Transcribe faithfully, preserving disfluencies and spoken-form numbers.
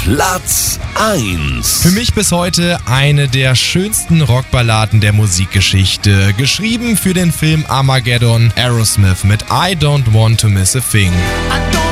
Platz eins. Für mich bis heute eine der schönsten Rockballaden der Musikgeschichte. Geschrieben für den Film Armageddon, Aerosmith mit I Don't Want to Miss a Thing.